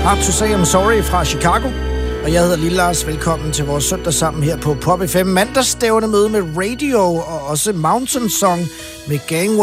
Hard to Say I'm Sorry fra Chicago. Og jeg hedder Lille Lars. Velkommen til vores søndag sammen her på Pop FM. Mandagsstævne møde med Radio og også Mountain Song med Gangway.